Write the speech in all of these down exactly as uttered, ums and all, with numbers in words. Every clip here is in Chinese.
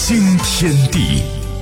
新天地。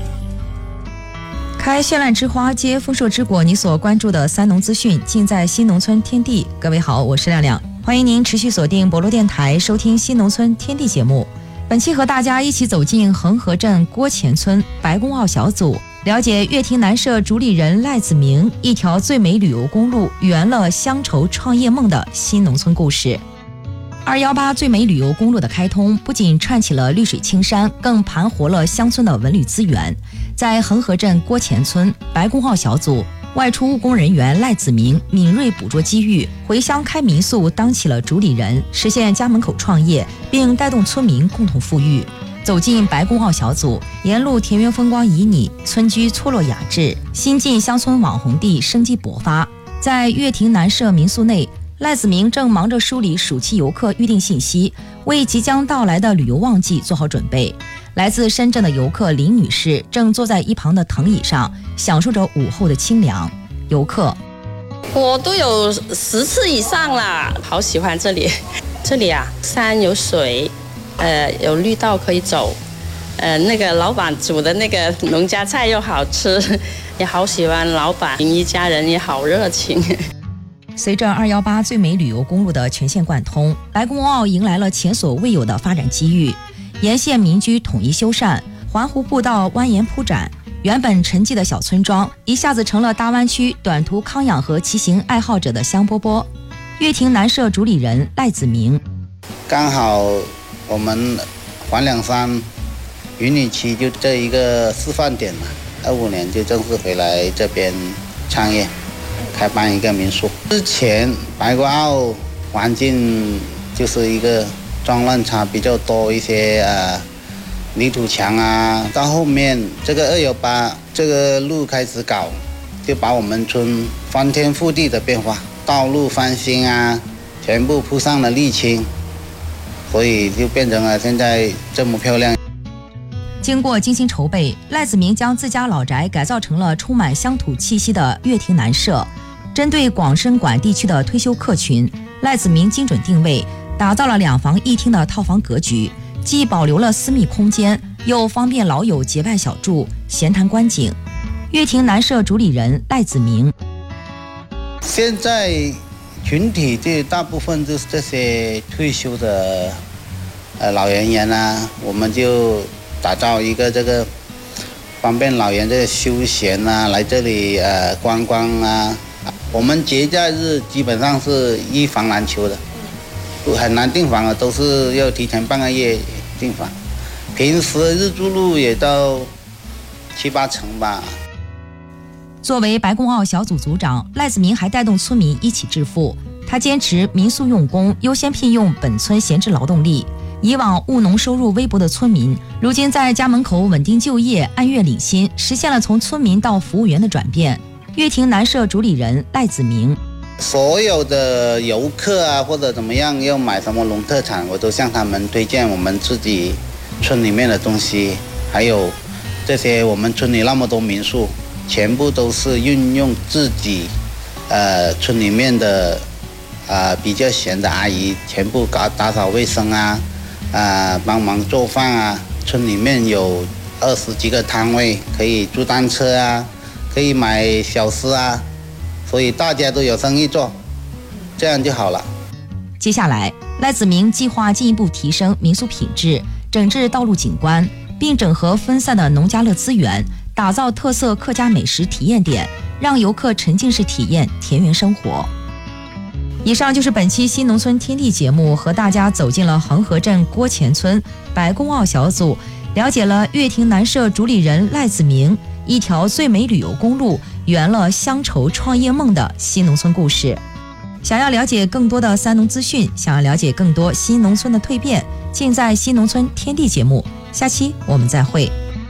开绚烂之花，接丰硕之果，你所关注的三农资讯尽在新农村天地。各位好，我是亮亮，欢迎您持续锁定博罗电台收听新农村天地节目。本期和大家一起走进恒河镇郭前村白公坳小组，了解乐亭南社主理人赖子明一条最美旅游公路圆了乡愁创业梦的新农村故事。二一八最美旅游公路的开通，不仅串起了绿水青山，更盘活了乡村的文旅资源。在恒河镇郭前村白公坳小组，外出务工人员赖子明敏锐捕捉机遇，回乡开民宿，当起了主理人，实现家门口创业，并带动村民共同富裕。走进白公坳小组，沿路田园风光旖旎，村居错落雅致，新晋乡村网红地生机勃发。在乐亭南社民宿内，赖子明正忙着梳理暑期游客预订信息，为即将到来的旅游旺季做好准备。来自深圳的游客林女士正坐在一旁的藤椅上，享受着午后的清凉。游客： 我都有十次以上啦，好喜欢这里。这里啊，山有水，呃，有绿道可以走，呃，那个老板煮的那个农家菜又好吃，也好喜欢老板，一家人也好热情。 随着二一八最美旅游公路的全线贯通，白公坳迎来了前所未有的发展机遇。沿线民居统一修缮，环湖步道蜿蜒铺展，原本沉寂的小村庄一下子成了大湾区短途康养和骑行爱好者的香饽饽。乐亭南社主理人赖子明： 刚好我们黄两山云里区就这一个示范点嘛，二五年就正式回来这边创业，开办一个民宿。之前白公坳环境就是一个脏乱差比较多一些，呃，泥土墙啊。到后面这个二一八这个路开始搞，就把我们村翻天覆地的变化，道路翻新啊，全部铺上了沥青，所以就变成了现在这么漂亮。 经过精心筹备，赖子明将自家老宅改造成了充满乡土气息的乐亭南社。针对广深莞地区的退休客群，赖子明精准定位，打造了两房一厅的套房格局，既保留了私密空间，又方便老友结伴小住，闲谈观景。乐亭南社主理人赖子明： 现在群体就大部分就是这些退休的呃老人员啊，我们就打造一个这个方便老人这个休闲啊，来这里呃观光啊。我们节假日基本上是一房难求的，很难订房的，都是要提前半个月订房。平时日住率也到七八成吧。 作为白公坳小组组长，赖子明还带动村民一起致富。他坚持民宿用工优先聘用本村闲置劳动力。以往务农收入微薄的村民，如今在家门口稳定就业，按月领薪，实现了从村民到服务员的转变。乐亭南社主理人赖子明： 所有的游客啊，或者怎么样要买什么农特产，我都向他们推荐我们自己村里面的东西，还有这些我们村里那么多民宿，全部都是运用自己呃村里面的呃比较闲的阿姨，全部搞打扫卫生啊，呃帮忙做饭啊。村里面有二十几个摊位，可以租单车啊，可以买小吃啊，所以大家都有生意做，这样就好了。 接下来，赖子明计划进一步提升民宿品质，整治道路景观，并整合分散的农家乐资源，打造特色客家美食体验点，让游客沉浸式体验田园生活。以上就是本期新农村天地节目，和大家走进了恒河镇郭前村白公坳小组，了解了乐亭南社主理人赖子明一条最美旅游公路圆了乡愁创业梦的新农村故事。想要了解更多的三农资讯，想要了解更多新农村的蜕变，尽在新农村天地节目。下期我们再会。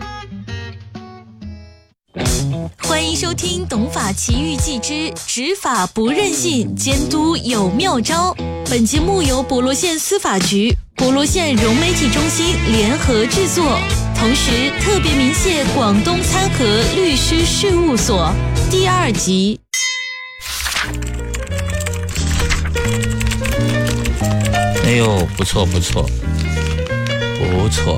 欢迎收听《懂法奇遇记之执法不任性，监督有妙招》。本节目由博罗县司法局、博罗县融媒体中心联合制作，同时特别鸣谢广东参合律师事务所。第二集。 哎呦，不错不错，不错。